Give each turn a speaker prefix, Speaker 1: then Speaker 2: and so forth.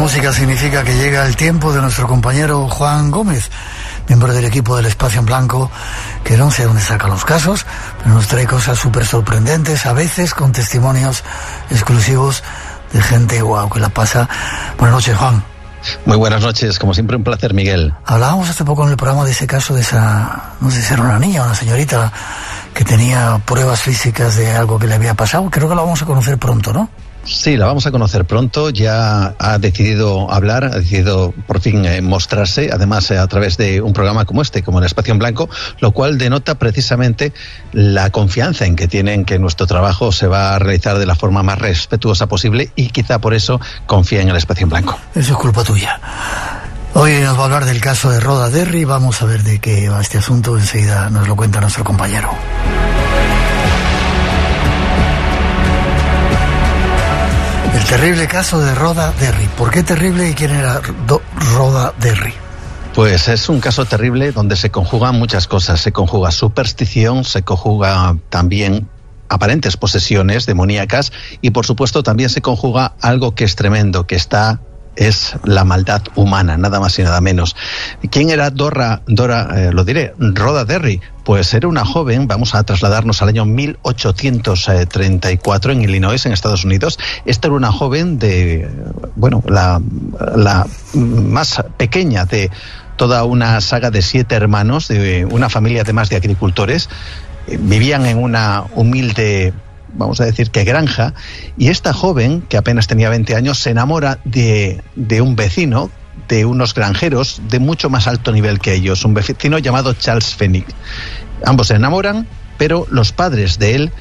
Speaker 1: música significa que llega el tiempo de nuestro compañero Juan Gómez, miembro del equipo del Espacio en Blanco, que no sé dónde saca los casos, pero nos trae cosas súper sorprendentes, a veces con testimonios exclusivos de gente guau que la pasa. Buenas noches, Juan.
Speaker 2: Muy buenas noches, como siempre un placer, Miguel.
Speaker 1: Hablábamos hace poco en el programa de ese caso de esa, no sé si era una niña o una señorita que tenía pruebas físicas de algo que le había pasado. Creo que la vamos a conocer pronto, ¿no?
Speaker 2: Sí, la vamos a conocer pronto. Ya ha decidido hablar, ha decidido por fin mostrarse, además a través de un programa como este, como el Espacio en Blanco, lo cual denota precisamente la confianza en que tienen que nuestro trabajo se va a realizar de la forma más respetuosa posible y quizá por eso confía en el Espacio en Blanco.
Speaker 1: Eso es culpa tuya. Hoy nos va a hablar del caso de Rhoda Derry. Vamos a ver de qué va este asunto. Enseguida nos lo cuenta nuestro compañero. El terrible caso de Rhoda Derry. ¿Por qué terrible y quién era Rhoda Derry?
Speaker 2: Pues es un caso terrible donde se conjugan muchas cosas. Se conjuga superstición, se conjuga también aparentes posesiones demoníacas y por supuesto también se conjuga algo que es tremendo, que es la maldad humana, nada más y nada menos. ¿Quién era Rhoda Derry? Pues era una joven, vamos a trasladarnos al año 1834 en Illinois, en Estados Unidos. Esta era una joven de, la más pequeña de toda una saga de 7 hermanos, de una familia además de agricultores. Vivían en una humilde, vamos a decir que granja, y esta joven, que apenas tenía 20 años, se enamora de un vecino, de unos granjeros de mucho más alto nivel que ellos, un vecino llamado Charles Fenwick. Ambos se enamoran, pero los padres de él